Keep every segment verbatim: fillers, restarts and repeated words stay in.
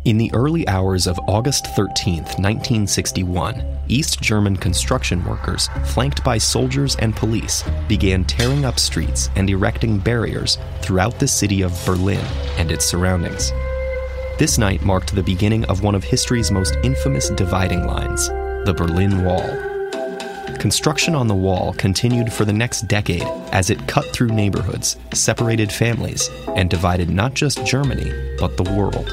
In the early hours of August thirteenth, nineteen sixty-one, East German construction workers, flanked by soldiers and police, began tearing up streets and erecting barriers throughout the city of Berlin and its surroundings. This night marked the beginning of one of history's most infamous dividing lines, the Berlin Wall. Construction on the wall continued for the next decade as it cut through neighborhoods, separated families, and divided not just Germany, but the world.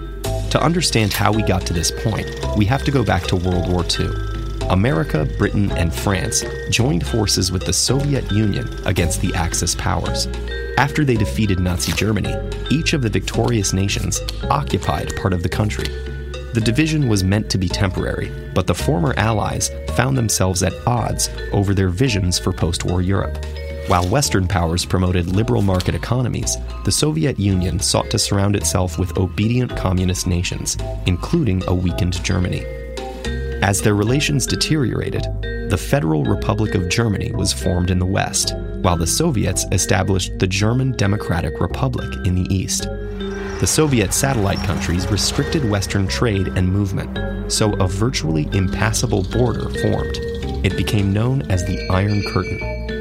To understand how we got to this point, we have to go back to World War Two. America, Britain, and France joined forces with the Soviet Union against the Axis powers. After they defeated Nazi Germany, each of the victorious nations occupied part of the country. The division was meant to be temporary, but the former allies found themselves at odds over their visions for post-war Europe. While Western powers promoted liberal market economies, the Soviet Union sought to surround itself with obedient communist nations, including a weakened Germany. As their relations deteriorated, the Federal Republic of Germany was formed in the West, while the Soviets established the German Democratic Republic in the East. The Soviet satellite countries restricted Western trade and movement, so a virtually impassable border formed. It became known as the Iron Curtain.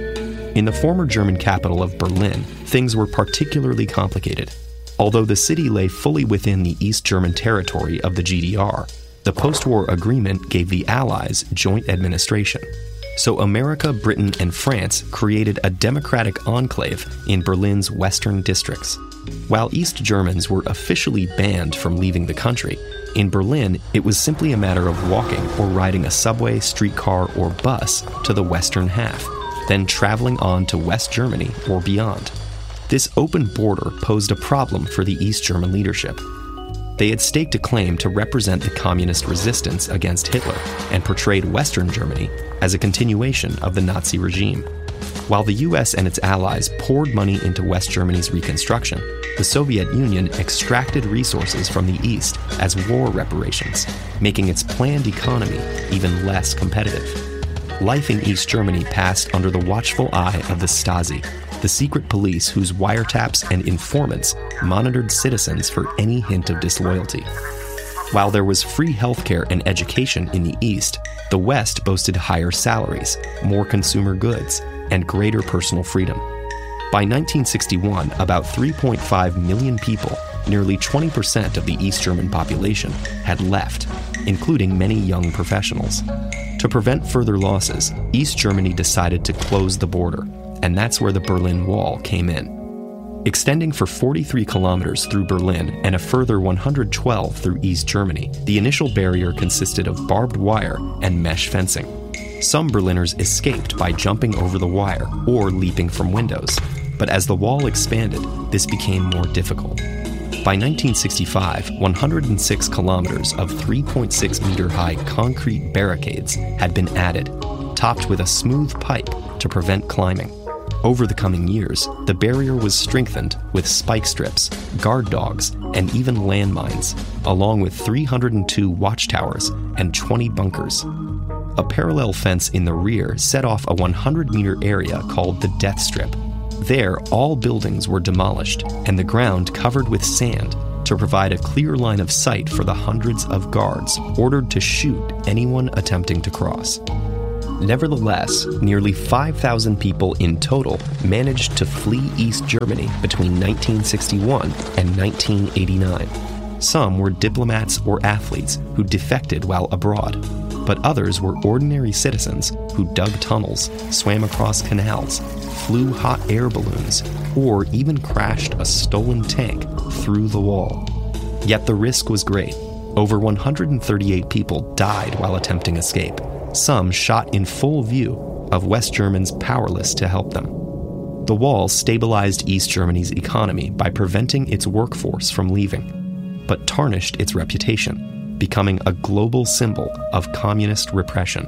In the former German capital of Berlin, things were particularly complicated. Although the city lay fully within the East German territory of the G D R, the post-war agreement gave the Allies joint administration. So America, Britain, and France created a democratic enclave in Berlin's western districts. While East Germans were officially banned from leaving the country, in Berlin it was simply a matter of walking or riding a subway, streetcar, or bus to the western half, then traveling on to West Germany or beyond. This open border posed a problem for the East German leadership. They had staked a claim to represent the communist resistance against Hitler and portrayed Western Germany as a continuation of the Nazi regime. While the U S and its allies poured money into West Germany's reconstruction, the Soviet Union extracted resources from the East as war reparations, making its planned economy even less competitive. Life in East Germany passed under the watchful eye of the Stasi, the secret police whose wiretaps and informants monitored citizens for any hint of disloyalty. While there was free healthcare and education in the East, the West boasted higher salaries, more consumer goods, and greater personal freedom. By nineteen sixty-one, about three point five million people, nearly twenty percent of the East German population, had left, including many young professionals. To prevent further losses, East Germany decided to close the border, and that's where the Berlin Wall came in. Extending for forty-three kilometers through Berlin and a further one hundred twelve through East Germany, the initial barrier consisted of barbed wire and mesh fencing. Some Berliners escaped by jumping over the wire or leaping from windows, but as the wall expanded, this became more difficult. By nineteen sixty-five, one hundred six kilometers of three point six meter high concrete barricades had been added, topped with a smooth pipe to prevent climbing. Over the coming years, the barrier was strengthened with spike strips, guard dogs, and even landmines, along with three hundred two watchtowers and twenty bunkers. A parallel fence in the rear set off a one hundred meter area called the Death Strip. There, all buildings were demolished and the ground covered with sand to provide a clear line of sight for the hundreds of guards ordered to shoot anyone attempting to cross. Nevertheless, nearly five thousand people in total managed to flee East Germany between nineteen sixty-one and nineteen eighty-nine. Some were diplomats or athletes who defected while abroad, but others were ordinary citizens who dug tunnels, swam across canals, flew hot air balloons, or even crashed a stolen tank through the wall. Yet the risk was great. Over one hundred thirty-eight people died while attempting escape, some shot in full view of West Germans powerless to help them. The wall stabilized East Germany's economy by preventing its workforce from leaving, but tarnished its reputation, becoming a global symbol of communist repression.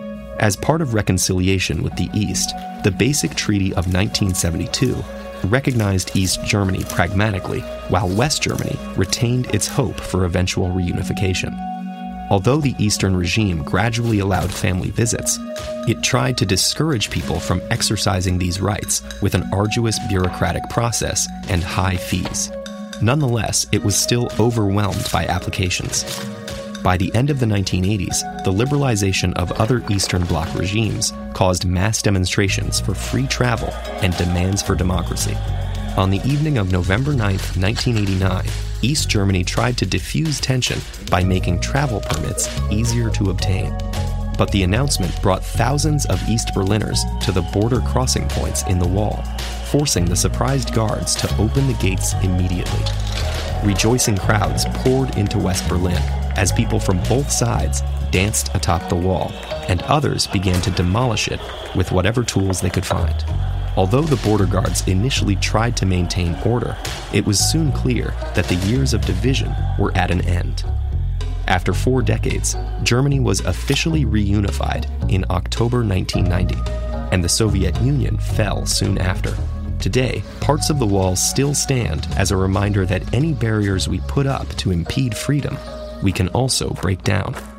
As part of reconciliation with the East, the Basic Treaty of nineteen seventy-two recognized East Germany pragmatically, while West Germany retained its hope for eventual reunification. Although the Eastern regime gradually allowed family visits, it tried to discourage people from exercising these rights with an arduous bureaucratic process and high fees. Nonetheless, it was still overwhelmed by applications. By the end of the nineteen eighties, the liberalization of other Eastern Bloc regimes caused mass demonstrations for free travel and demands for democracy. On the evening of November ninth, nineteen eighty-nine, East Germany tried to diffuse tension by making travel permits easier to obtain. But the announcement brought thousands of East Berliners to the border crossing points in the wall, forcing the surprised guards to open the gates immediately. Rejoicing crowds poured into West Berlin as people from both sides danced atop the wall, and others began to demolish it with whatever tools they could find. Although the border guards initially tried to maintain order, it was soon clear that the years of division were at an end. After four decades, Germany was officially reunified in October nineteen ninety, and the Soviet Union fell soon after. Today, parts of the wall still stand as a reminder that any barriers we put up to impede freedom, we can also break down.